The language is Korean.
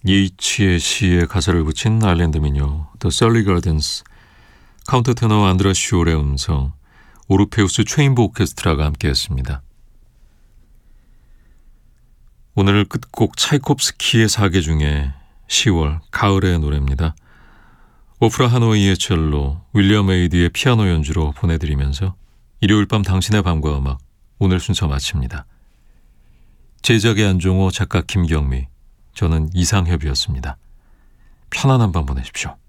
예이치의 시에 가사를 붙인 아일랜드 민요 The Surly Gardens, 카운터테너 안드라 슈올의 음성, 오르페우스 체인보 오케스트라가 함께했습니다. 오늘 끝곡 차이콥스키의 사계 중에 10월, 가을의 노래입니다. 오프라 하노이의 첼로, 윌리엄 에이디의 피아노 연주로 보내드리면서 일요일 밤 당신의 밤과 음악, 오늘 순서 마칩니다. 제작의 안종호, 작가 김경미, 저는 이상협이었습니다. 편안한 밤 보내십시오.